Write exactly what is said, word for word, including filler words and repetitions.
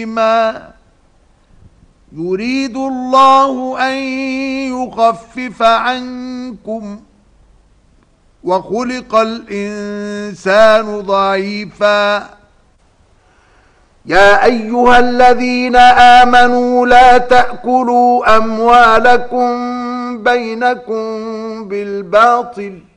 ما يريد الله أن يخفف عنكم وخلق الإنسان ضعيفا. يا أيها الذين آمنوا لا تأكلوا أموالكم بينكم بالباطل